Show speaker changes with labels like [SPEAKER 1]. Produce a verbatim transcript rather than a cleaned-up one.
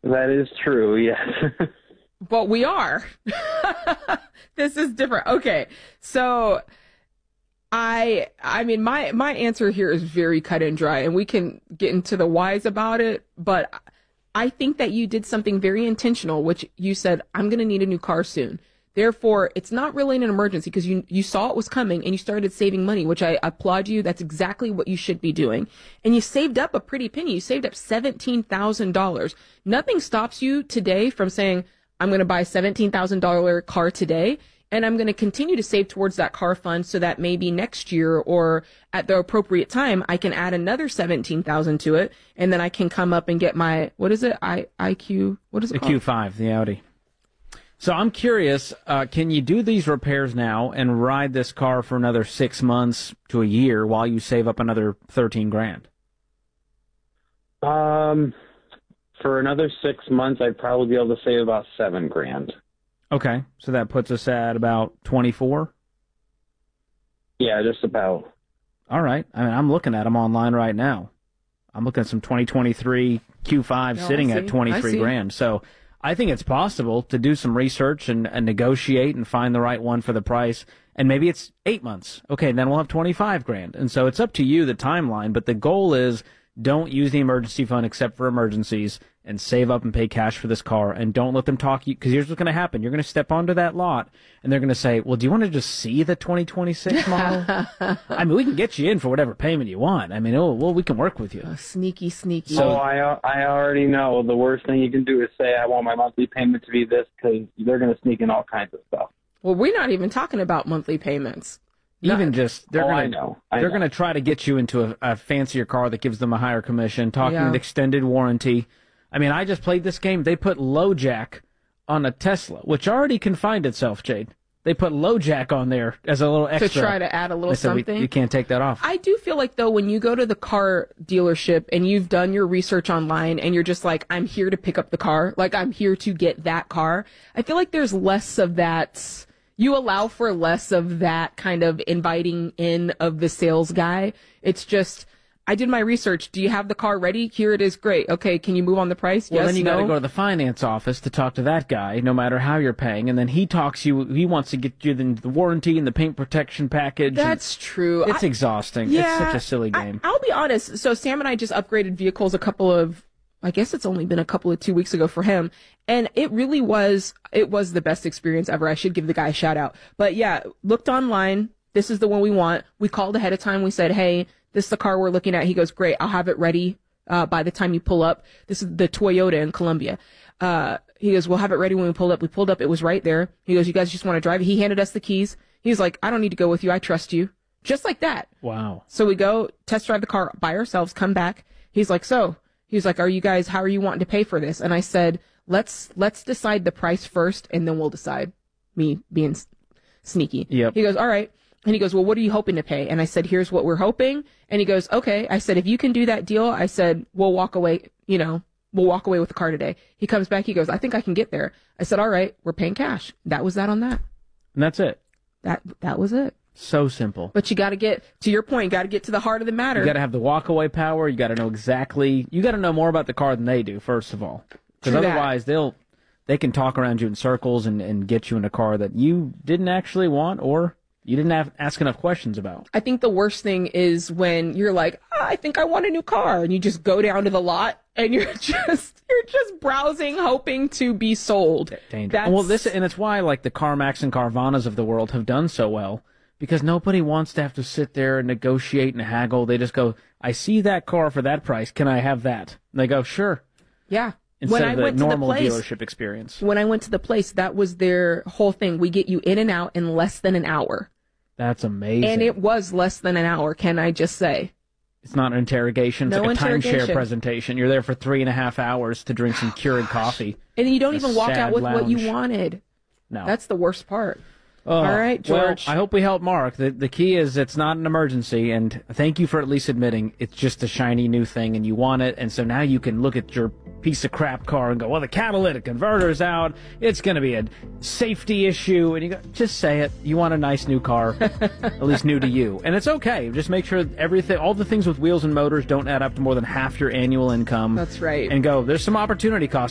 [SPEAKER 1] That is true, yes.
[SPEAKER 2] But we are. This is different. Okay, so I I mean, my, my answer here is very cut and dry, and we can get into the whys about it, but I think that you did something very intentional, which you said, I'm going to need a new car soon. Therefore, it's not really an emergency because you you saw it was coming and you started saving money, which I applaud you. That's exactly what you should be doing. And you saved up a pretty penny. You saved up seventeen thousand dollars. Nothing stops you today from saying, I'm going to buy a seventeen thousand dollars car today, and I'm going to continue to save towards that car fund so that maybe next year or at the appropriate time, I can add another seventeen thousand dollars to it, and then I can come up and get my, what is it, I, IQ, what is it
[SPEAKER 3] the
[SPEAKER 2] called?
[SPEAKER 3] Q five, the Audi. So I'm curious, uh, can you do these repairs now and ride this car for another six months to a year while you save up another thirteen grand?
[SPEAKER 1] Um, for another six months, I'd probably be able to save about seven grand.
[SPEAKER 3] Okay, so that puts us at about twenty-four?
[SPEAKER 1] Yeah, just about.
[SPEAKER 3] All right. I mean, I'm looking at them online right now. I'm looking at some twenty twenty-three Q five
[SPEAKER 2] No,
[SPEAKER 3] sitting
[SPEAKER 2] I
[SPEAKER 3] at
[SPEAKER 2] see.
[SPEAKER 3] twenty-three
[SPEAKER 2] I see.
[SPEAKER 3] grand. So I think it's possible to do some research and, and negotiate and find the right one for the price. And maybe it's eight months. Okay, then we'll have twenty-five grand. And so it's up to you, the timeline. But the goal is don't use the emergency fund except for emergencies and save up and pay cash for this car. And don't let them talk you. Because here's what's going to happen. You're going to step onto that lot and they're going to say, well, do you want to just see the twenty twenty-six model? I mean, we can get you in for whatever payment you want. I mean, oh, well, we can work with you.
[SPEAKER 2] Oh, sneaky, sneaky.
[SPEAKER 1] So I I already know the worst thing you can do is say, I want my monthly payment to be this, because they're going to sneak in all kinds of stuff.
[SPEAKER 2] Well, we're not even talking about monthly payments.
[SPEAKER 3] Even
[SPEAKER 2] Not-
[SPEAKER 3] just they're
[SPEAKER 1] Oh,
[SPEAKER 3] gonna
[SPEAKER 1] I know. I
[SPEAKER 3] they're
[SPEAKER 1] know.
[SPEAKER 3] gonna try to get you into a, a fancier car that gives them a higher commission, talking
[SPEAKER 2] Yeah.
[SPEAKER 3] with extended warranty. I mean, I just played this game. They put LoJack on a Tesla, which already confined itself, Jade. They put LoJack on there as a little
[SPEAKER 2] to
[SPEAKER 3] extra.
[SPEAKER 2] try to add a little
[SPEAKER 3] They said, we-
[SPEAKER 2] something.
[SPEAKER 3] you can't take that off.
[SPEAKER 2] I do feel like, though, when you go to the car dealership and you've done your research online and you're just like, I'm here to pick up the car, like I'm here to get that car, I feel like there's less of that. You allow for less of that kind of inviting in of the sales guy. It's just, I did my research. Do you have the car ready? Here it is. Great. Okay. Can you move on the price?
[SPEAKER 3] Well,
[SPEAKER 2] yes,
[SPEAKER 3] then you
[SPEAKER 2] no?
[SPEAKER 3] got to go to the finance office to talk to that guy, no matter how you're paying, and then he talks you. He wants to get you the, the warranty and the paint protection package. and
[SPEAKER 2] That's true.
[SPEAKER 3] It's
[SPEAKER 2] I-
[SPEAKER 3] exhausting.
[SPEAKER 2] Yeah,
[SPEAKER 3] It's such a silly game.
[SPEAKER 2] I, I'll be honest. So Sam and I just upgraded vehicles a couple of, I guess it's only been a couple of two weeks ago for him. And it really was, it was the best experience ever. I should give the guy a shout out. But yeah, looked online. This is the one we want. We called ahead of time. We said, hey, this is the car we're looking at. He goes, great. I'll have it ready, uh, by the time you pull up. This is the Toyota in Columbia. Uh, he goes, we'll have it ready when we pull up. We pulled up. It was right there. He goes, you guys just want to drive it? He handed us the keys. He's like, I don't need to go with you. I trust you. Just like that.
[SPEAKER 3] Wow.
[SPEAKER 2] So we go test drive the car by ourselves, come back. He's like, so, he's like, are you guys, how are you wanting to pay for this? And I said, let's, let's decide the price first and then we'll decide. Me being s- sneaky.
[SPEAKER 3] Yep.
[SPEAKER 2] He goes, all right. And he goes, well, what are you hoping to pay? And I said, here's what we're hoping. And he goes, okay. I said, if you can do that deal, I said, we'll walk away, you know, we'll walk away with the car today. He comes back. He goes, I think I can get there. I said, all right, we're paying cash. That was that on that.
[SPEAKER 3] And that's it.
[SPEAKER 2] That, that was it.
[SPEAKER 3] So simple.
[SPEAKER 2] But you got to get, to your point, got to get to the heart of the matter.
[SPEAKER 3] You got to have the walkaway power. You got to know exactly. You got to know more about the car than they do, first of all, because
[SPEAKER 2] True that.
[SPEAKER 3] otherwise they'll they can talk around you in circles and, and get you in a car that you didn't actually want or you didn't have, ask enough questions about.
[SPEAKER 2] I think the worst thing is when you're like, oh, I think I want a new car, and you just go down to the lot and you're just you're just browsing, hoping to be sold.
[SPEAKER 3] Dangerous.
[SPEAKER 2] That's-
[SPEAKER 3] Well, this and it's why like the CarMax and Carvanas of the world have done so well, because nobody wants to have to sit there and negotiate and haggle. They just go, I see that car for that price. Can I have that? And they go, sure.
[SPEAKER 2] Yeah.
[SPEAKER 3] Instead
[SPEAKER 2] when
[SPEAKER 3] of
[SPEAKER 2] I
[SPEAKER 3] the
[SPEAKER 2] went to the
[SPEAKER 3] normal
[SPEAKER 2] place,
[SPEAKER 3] dealership experience.
[SPEAKER 2] when I went to the place, that was their whole thing. We get you in and out in less than an hour,
[SPEAKER 3] That's amazing.
[SPEAKER 2] and it was less than an hour. Can I just say?
[SPEAKER 3] It's not an interrogation. It's
[SPEAKER 2] No
[SPEAKER 3] like a timeshare
[SPEAKER 2] interrogation.
[SPEAKER 3] presentation. You're there for three and a half hours to drink some Keurig coffee.
[SPEAKER 2] And you don't
[SPEAKER 3] A
[SPEAKER 2] even walk
[SPEAKER 3] sad
[SPEAKER 2] out with what you
[SPEAKER 3] lounge.
[SPEAKER 2] wanted.
[SPEAKER 3] No.
[SPEAKER 2] That's the worst part.
[SPEAKER 3] Oh,
[SPEAKER 2] All right, George.
[SPEAKER 3] Well, I hope we helped Mark. The, the key is it's not an emergency, and thank you for at least admitting it's just a shiny new thing, and you want it, and so now you can look at your piece of crap car and go, well, the catalytic converter's out. It's going to be a safety issue, and you go, just say it. You want a nice new car, at least new to you, and it's okay. Just make sure everything, all the things with wheels and motors don't add up to more than half your annual income.
[SPEAKER 2] That's right.
[SPEAKER 3] And go, there's some opportunity costs.